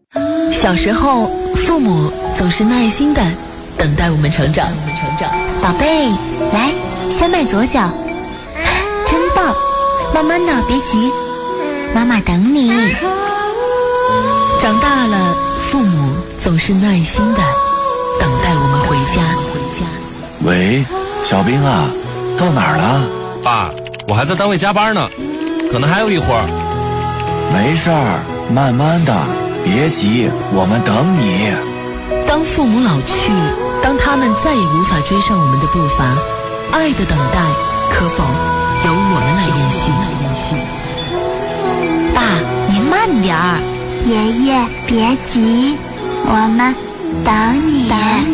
小时候，父母总是耐心的等待我们成长。 宝贝，来，先迈左脚，真棒！慢慢的，别急，妈妈等你。 长大了，父母总是耐心的等待我们回家。 喂，小兵啊，到哪儿了？ 爸，我还在单位加班呢，可能还有一会儿。 没事儿，慢慢的，别急，我们等你。 当父母老去，当他们再也无法追上我们的步伐，爱的等待可否由我们来延续？ 爸，您慢点儿。 爷爷，别急，我们等你。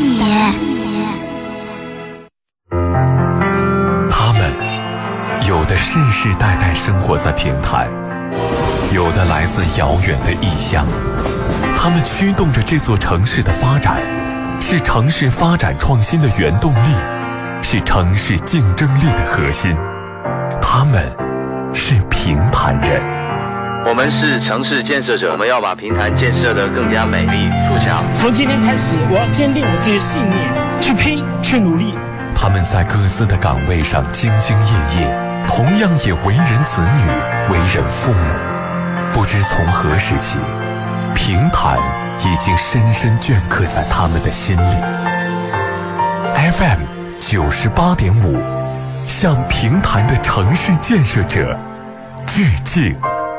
他们有的世世代代生活在平潭，有的来自遥远的异乡。他们驱动着这座城市的发展，是城市发展创新的原动力，是城市竞争力的核心。他们是平潭人。 我们是城市建设者，我们要把平潭建设得更加美丽富强。 从今天开始，我要坚定我自己的信念，去拼，去努力。 他们在各自的岗位上兢兢业业，同样也为人子女，为人父母。不知从何时起，平潭已经深深镌刻在他们的心里。FM 98.5，向平潭的城市建设者致敬。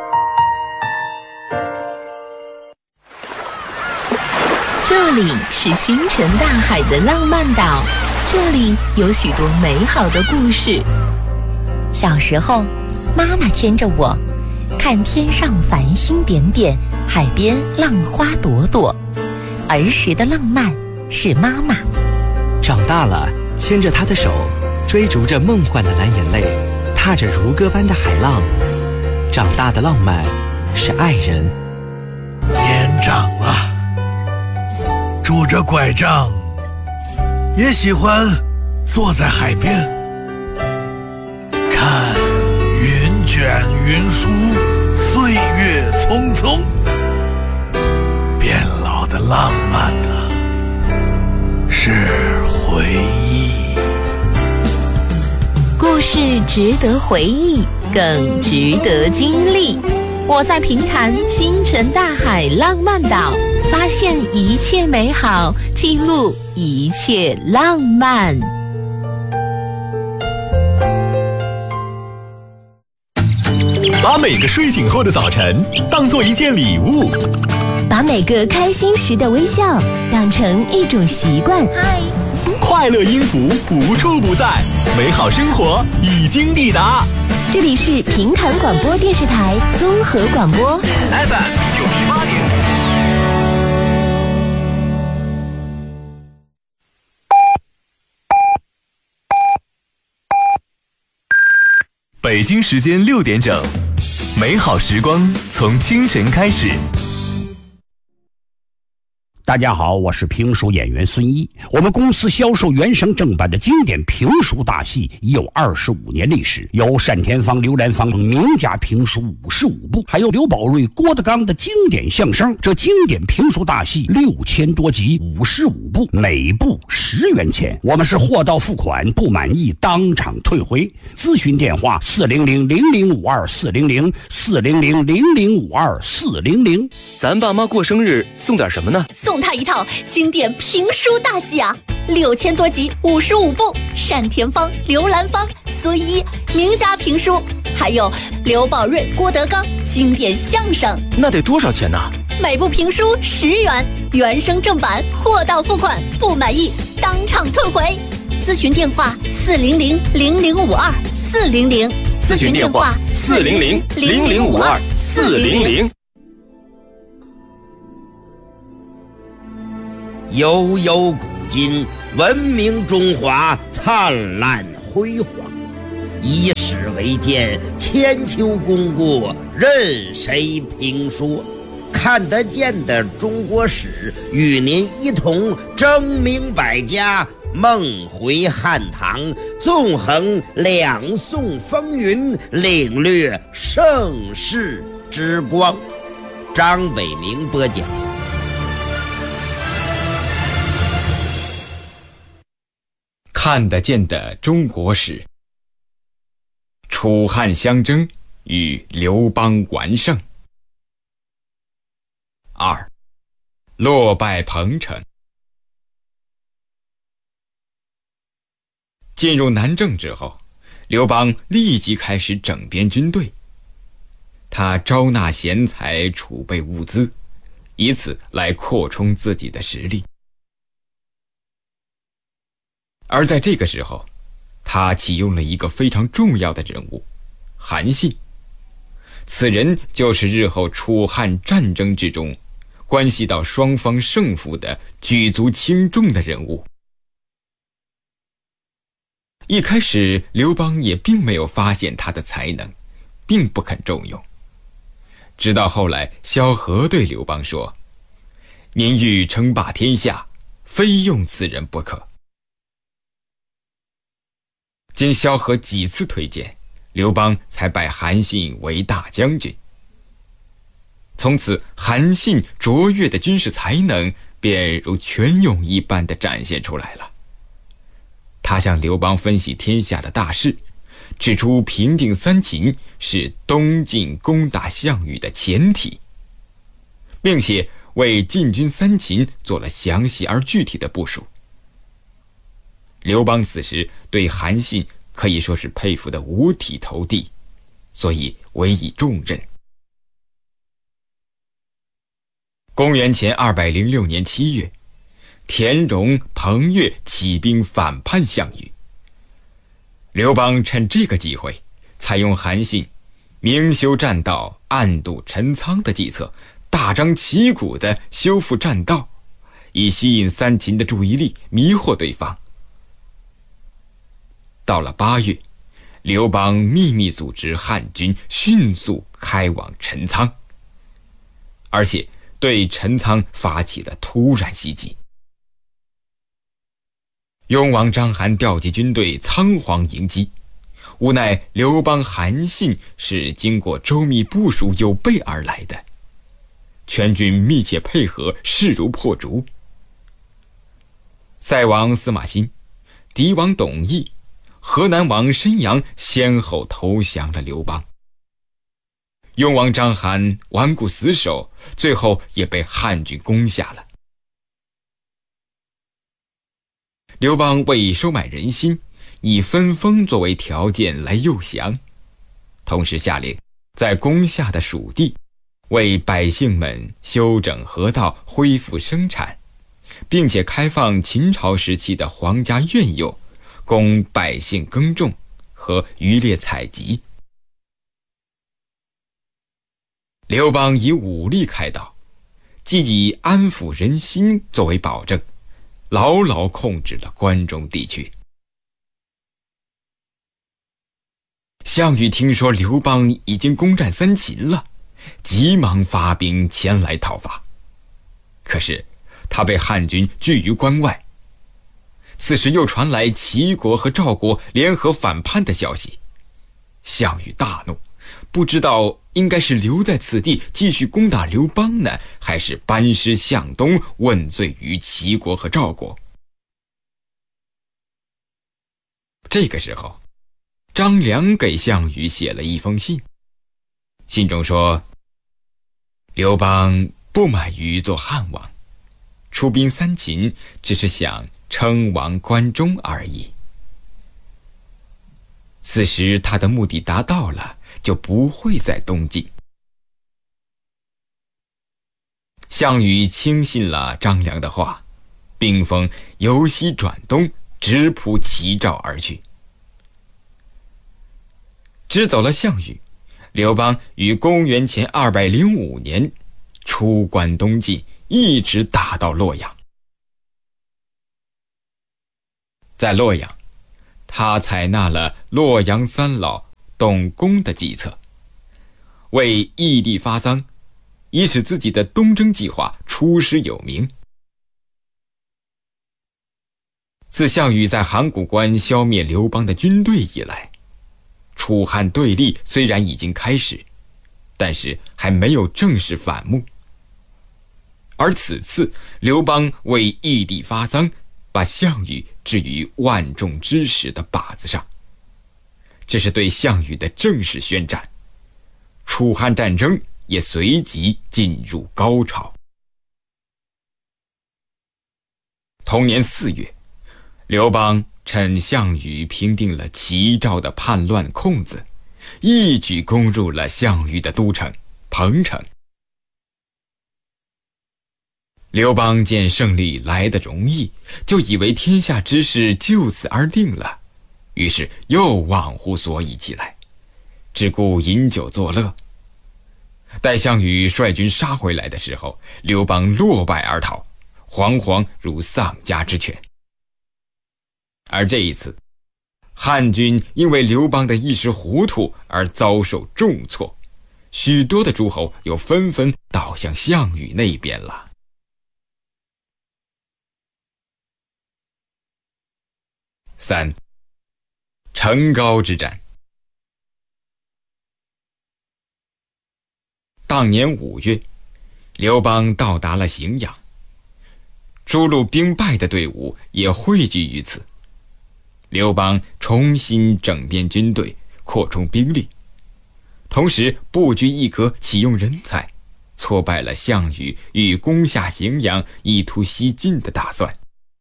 这里是星辰大海的浪漫岛，这里有许多美好的故事。 小时候，妈妈牵着我，看天上繁星点点，海边浪花朵朵。儿时的浪漫是妈妈。 长大了，牵着她的手，追逐着梦幻的蓝眼泪，踏着如歌般的海浪。长大的浪漫是爱人。 年长了，拄着拐杖，也喜欢坐在海边，看云卷云舒，岁月匆匆。变老的浪漫是回忆。 故事值得回忆，更值得经历。我在平潭星辰大海浪漫岛，发现一切美好，记录一切浪漫。 把每个睡醒后的早晨当作一件礼物， 把每个开心时的微笑当成一种习惯。 快乐音符无处不在，美好生活已经抵达。 这里是平潭广播电视台综合广播 FM 98.5。北京时间6点整，美好时光从清晨开始。 大家好，我是评书演员孙一。我们公司销售原声正版的经典评书大戏已有25年历史，有单田芳、刘兰芳名家评书55部，还有刘宝瑞、郭德纲的经典相声。这经典评书大戏6000多集，55部，每部10元钱。我们是货到付款，不满意当场退回。咨询电话400-0052-400，400-0052-400。 咱爸妈过生日送点什么呢？ 送他一套经典评书大戏啊，6000多集，55部，单田芳、刘兰芳、孙一名家评书，还有刘宝瑞、郭德纲经典相声。 那得多少钱呢？ 每部评书10元，原声正版，货到付款，不满意当场退回。咨询电话400-0052-400， 咨询电话400-0052-400。 悠悠古今，文明中华灿烂辉煌。以史为鉴，千秋功过任谁评说。看得见的中国史，与您一同争明百家，梦回汉唐，纵横两宋风云，领略盛世之光。张伟明播讲。 看得见的中国史，楚汉相争与刘邦完胜。2. 落败彭城。进入南郑之后，刘邦立即开始整编军队。他招纳贤才，储备物资，以此来扩充自己的实力。而在这个时候，他启用了一个非常重要的人物——韩信。此人就是日后楚汉战争之中关系到双方胜负的举足轻重的人物。一开始，刘邦也并没有发现他的才能，并不肯重用。直到后来，萧何对刘邦说：“您欲称霸天下，非用此人不可。”经萧何几次推荐，刘邦才拜韩信为大将军。从此，韩信卓越的军事才能便如泉涌一般地展现出来了。他向刘邦分析天下的大势，指出平定三秦是东晋攻打项羽的前提，并且为进军三秦做了详细而具体的部署。刘邦此时对韩信可以说是佩服得五体投地，所以委以重任。公元前206年7月，田荣、彭越起兵反叛项羽。刘邦趁这个机会，采用韩信明修栈道，暗度陈仓的计策，大张旗鼓地修复栈道，以吸引三秦的注意力，迷惑对方。到了8月，刘邦秘密组织汉军迅速开往陈仓，而且对陈仓发起了突然袭击。雍王章邯调集军队仓皇迎击，无奈刘邦、韩信是经过周密部署有备而来的，全军密切配合，势如破竹。塞王司马欣、狄王董翳、河南王申阳先后投降了刘邦。雍王章邯顽固死守，最后也被汉军攻下了。刘邦为收买人心，以分封作为条件来诱降，同时下令在攻下的蜀地为百姓们修整河道，恢复生产，并且开放秦朝时期的皇家苑囿，供百姓耕种和渔猎采集。刘邦以武力开导，既以安抚人心作为保证，牢牢控制了关中地区。项羽听说刘邦已经攻占三秦了，急忙发兵前来讨伐。可是他被汉军拒于关外。此时又传来齐国和赵国联合反叛的消息，项羽大怒，不知道应该是留在此地继续攻打刘邦呢，还是班师向东问罪于齐国和赵国。这个时候，张良给项羽写了一封信，信中说：刘邦不满于做汉王，出兵三秦只是想称王关中而已。此时他的目的达到了，就不会再东进。项羽轻信了张良的话，兵锋由西转东，直扑齐赵而去。支走了项羽，刘邦于公元前205年出关东进，一直打到洛阳。在洛阳，他采纳了洛阳三老董公的计策，为异地发丧，以使自己的东征计划出师有名。自项羽在函谷关消灭刘邦的军队以来，楚汉对立虽然已经开始，但是还没有正式反目。而此次刘邦为异地发丧， 把项羽置于万众之矢的靶子上。这是对项羽的正式宣战，楚汉战争也随即进入高潮。同年4月，刘邦趁项羽平定了齐赵的叛乱空子，一举攻入了项羽的都城彭城。刘邦见胜利来得容易，就以为天下之事就此而定了，于是又忘乎所以起来，只顾饮酒作乐。待项羽率军杀回来的时候，刘邦落败而逃，惶惶如丧家之犬。而这一次，汉军因为刘邦的一时糊涂而遭受重挫，许多的诸侯又纷纷倒向项羽那边了。3. 成皋之战。当年5月，刘邦到达了荥阳，诸路兵败的队伍也汇聚于此。刘邦重新整编军队，扩充兵力，同时布局一格，启用人才，挫败了项羽欲攻下荥阳以图西晋的打算。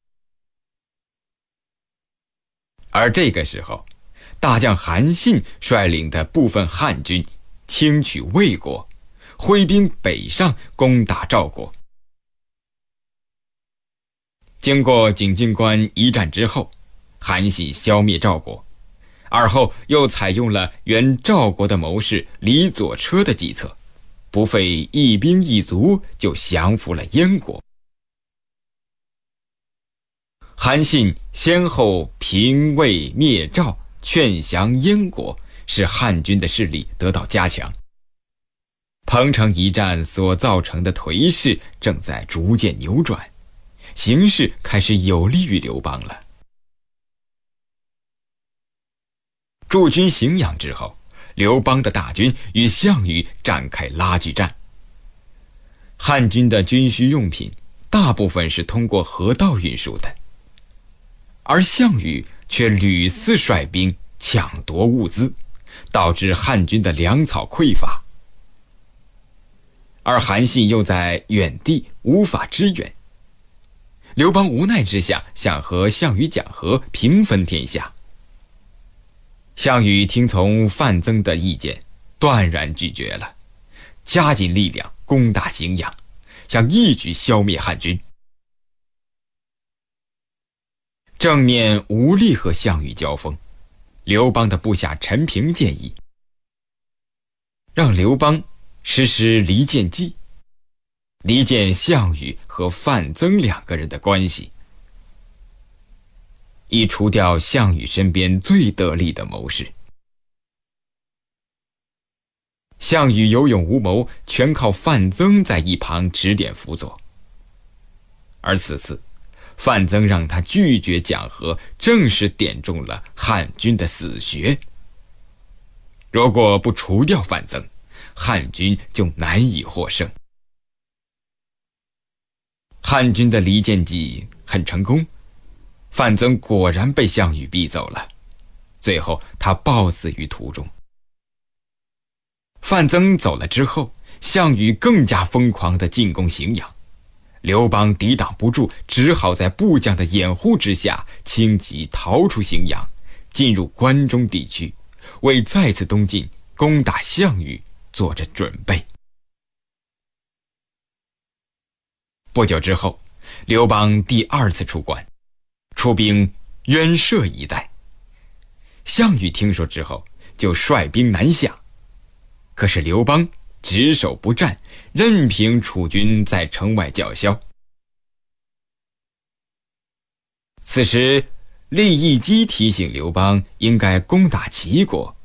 而这个时候，大将韩信率领的部分汉军轻取魏国，挥兵北上攻打赵国。经过井陉关一战之后，韩信消灭赵国，而后又采用了原赵国的谋士李左车的计策，不费一兵一卒就降服了燕国。韩信先后平魏灭赵，劝降燕国，使汉军的势力得到加强。彭城一战所造成的颓势正在逐渐扭转，形势开始有利于刘邦了。驻军荥阳之后，刘邦的大军与项羽展开拉锯战。汉军的军需用品大部分是通过河道运输的，而项羽却屡次率兵抢夺物资，导致汉军的粮草匮乏。而韩信又在远地无法支援，刘邦无奈之下想和项羽讲和，平分天下。项羽听从范增的意见，断然拒绝了，加紧力量攻打荥阳，想一举消灭汉军。正面无力和项羽交锋，刘邦的部下陈平建议让刘邦实施离间计，离间项羽和范增2个人的关系，以除掉项羽身边最得力的谋士。项羽有勇无谋，全靠范增在一旁指点辅佐。而此次范增让他拒绝讲和，正是点中了汉军的死穴。如果不除掉范增，汉军就难以获胜。汉军的离间计很成功，范增果然被项羽逼走了，最后他暴死于途中。范增走了之后，项羽更加疯狂地进攻荥阳，刘邦抵挡不住，只好在部将的掩护之下轻骑逃出荥阳，进入关中地区，为再次东进攻打项羽做着准备。不久之后，刘邦第2次出关，出兵渊涉一带。项羽听说之后，就率兵南下，可是刘邦只守不战，任凭楚军在城外叫嚣。此时，利益基提醒刘邦应该攻打齐国，